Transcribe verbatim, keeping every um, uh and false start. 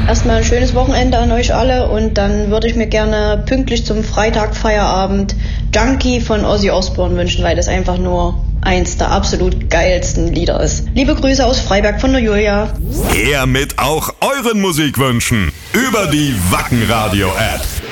Erstmal ein schönes Wochenende an euch alle und dann würde ich mir gerne pünktlich zum Freitag-Feierabend Junkie von Ozzy Osbourne wünschen, weil das einfach nur eins der absolut geilsten Lieder ist. Liebe Grüße aus Freiberg von der Julia. Her mit auch euren Musikwünschen über die Wacken Radio App.